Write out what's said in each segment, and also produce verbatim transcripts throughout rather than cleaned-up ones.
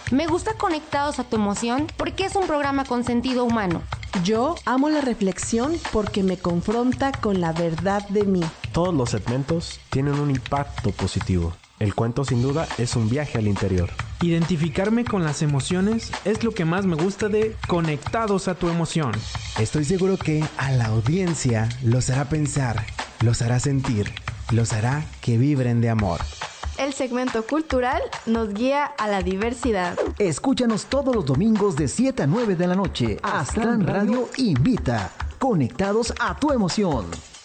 Me gusta Conectados a tu Emoción porque es un programa con sentido humano. Yo amo la reflexión porque me confronta con la verdad de mí. Todos los segmentos tienen un impacto positivo. El cuento sin duda es un viaje al interior. Identificarme con las emociones es lo que más me gusta de Conectados a tu Emoción. Estoy seguro que a la audiencia los hará pensar, los hará sentir, los hará que vibren de amor. El segmento cultural nos guía a la diversidad. Escúchanos todos los domingos de siete a nueve de la noche. Aztlán Radio invita. Conectados a tu emoción.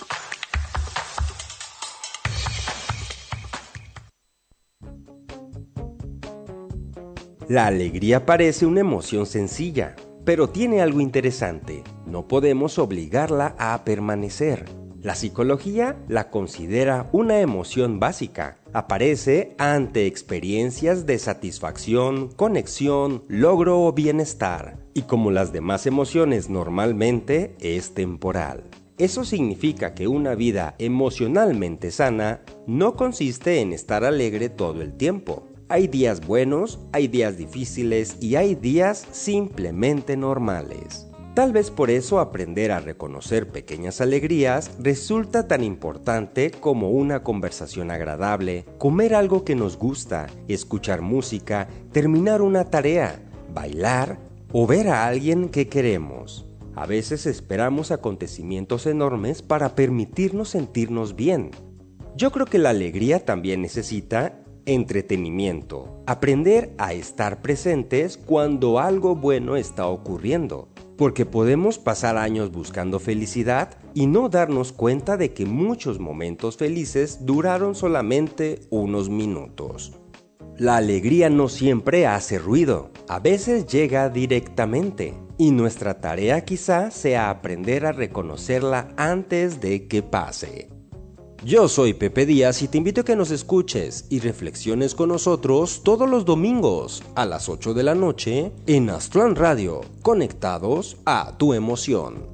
La alegría parece una emoción sencilla, pero tiene algo interesante. No podemos obligarla a permanecer. La psicología la considera una emoción básica. Aparece ante experiencias de satisfacción, conexión, logro o bienestar. Y como las demás emociones normalmente es temporal. Eso significa que una vida emocionalmente sana no consiste en estar alegre todo el tiempo. Hay días buenos, hay días difíciles y hay días simplemente normales. Tal vez por eso aprender a reconocer pequeñas alegrías resulta tan importante como una conversación agradable, comer algo que nos gusta, escuchar música, terminar una tarea, bailar o ver a alguien que queremos. A veces esperamos acontecimientos enormes para permitirnos sentirnos bien. Yo creo que la alegría también necesita entretenimiento, aprender a estar presentes cuando algo bueno está ocurriendo. Porque podemos pasar años buscando felicidad y no darnos cuenta de que muchos momentos felices duraron solamente unos minutos. La alegría no siempre hace ruido, a veces llega directamente, y nuestra tarea quizá sea aprender a reconocerla antes de que pase. Yo soy Pepe Díaz y te invito a que nos escuches y reflexiones con nosotros todos los domingos a las ocho de la noche en Aztlán Radio, conectados a tu emoción.